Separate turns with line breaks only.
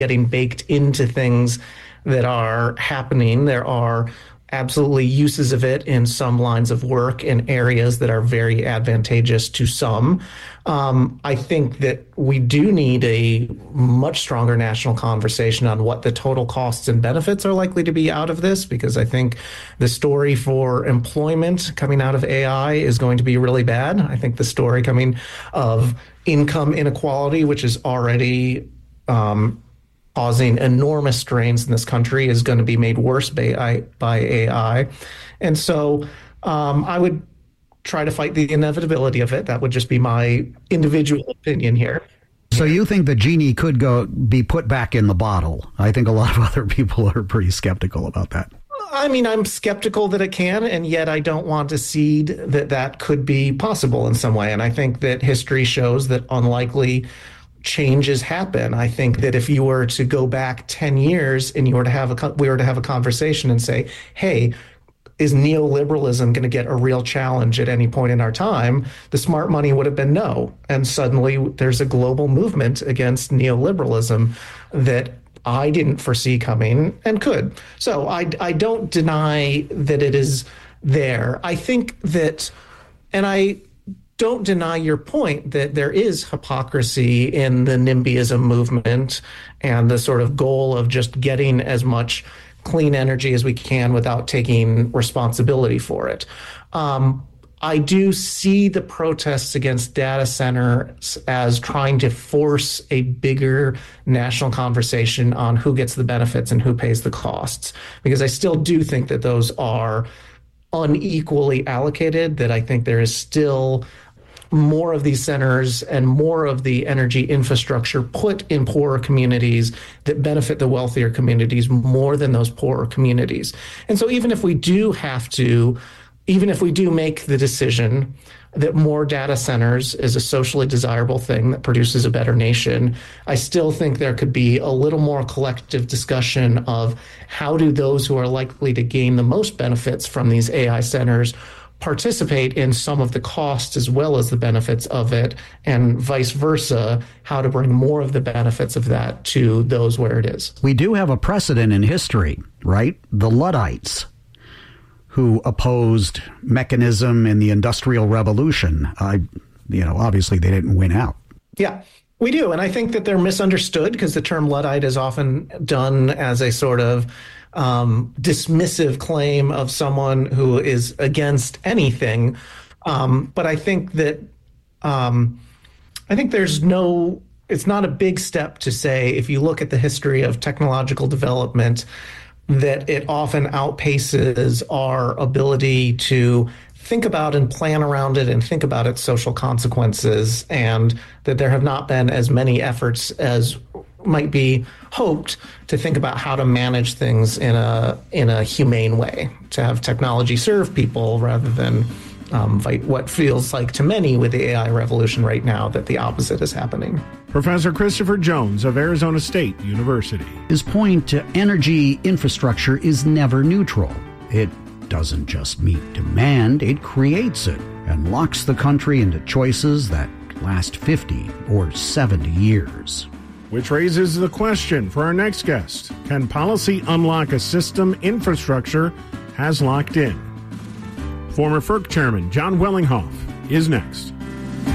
getting baked into things that are happening. There are absolutely uses of it in some lines of work in areas that are very advantageous to some. I think that we do need a much stronger national conversation on what the total costs and benefits are likely to be out of this, because I think the story for employment coming out of AI is going to be really bad. I think the story coming of income inequality, which is already causing enormous strains in this country, is going to be made worse by AI. And so I would try to fight the inevitability of it. That would just be my individual opinion here.
So you think the genie could be put back in the bottle? I think a lot of other people are pretty skeptical about that.
I mean, I'm skeptical that it can, and yet I don't want to cede that that could be possible in some way. And I think that history shows that unlikely changes happen. I think that if you were to go back 10 years and we were to have a conversation and say, hey, is neoliberalism going to get a real challenge at any point in our time? The smart money would have been no. And suddenly there's a global movement against neoliberalism that I didn't foresee coming and could. So I don't deny that it is there. I think that, and I don't deny your point that there is hypocrisy in the NIMBYism movement and the sort of goal of just getting as much clean energy as we can without taking responsibility for it. I do see the protests against data centers as trying to force a bigger national conversation on who gets the benefits and who pays the costs, because I still do think that those are unequally allocated, that I think there is still more of these centers and more of the energy infrastructure put in poorer communities that benefit the wealthier communities more than those poorer communities. And so even if we do make the decision that more data centers is a socially desirable thing that produces a better nation, I still think there could be a little more collective discussion of how do those who are likely to gain the most benefits from these AI centers participate in some of the costs as well as the benefits of it, and vice versa, how to bring more of the benefits of that to those where it is.
We do have a precedent in history, right? The Luddites, who opposed mechanism in the Industrial Revolution. Obviously they didn't win out.
Yeah, we do. And I think that they're misunderstood because the term Luddite is often done as a sort of dismissive claim of someone who is against anything. But I think that it's not a big step to say, if you look at the history of technological development, that it often outpaces our ability to think about and plan around it and think about its social consequences, and that there have not been as many efforts as might be hoped to think about how to manage things in a humane way, to have technology serve people rather than fight what feels like to many with the AI revolution right now that the opposite is happening.
Professor Christopher Jones of Arizona State University.
His point, energy infrastructure is never neutral. It doesn't just meet demand, it creates it and locks the country into choices that last 50 or 70 years.
Which raises the question for our next guest. Can policy unlock a system infrastructure has locked in? Former FERC Chairman John Wellinghoff is next.